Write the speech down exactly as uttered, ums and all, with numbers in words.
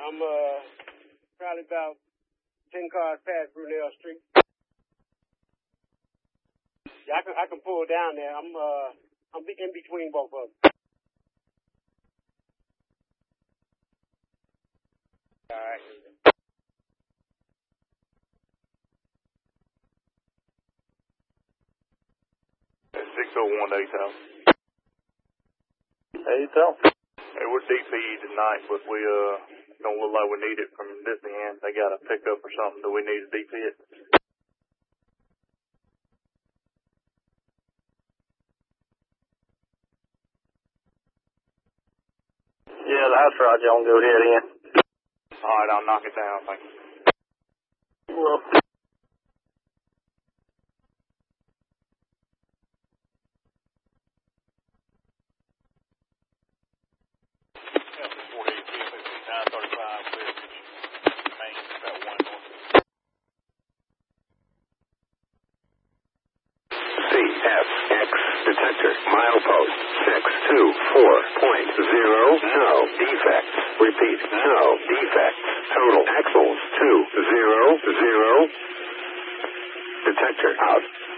I'm uh probably about ten cars past Brunel Street. Yeah, I can I can pull down there. I'm uh I'm in between both of them. All right. six oh one to Eight-Town. Eight-Town. Hey, we're D P tonight, but we uh don't look like we need it from this end. They got a pickup or something. Do we need to D P it? Yeah, that's right. Y'all can go ahead in. All right, I'll knock it down. Thank you. Well. C F X detector milepost six two four point zero. No defects. Repeat, no defects. Total axles two zero zero. Detector out.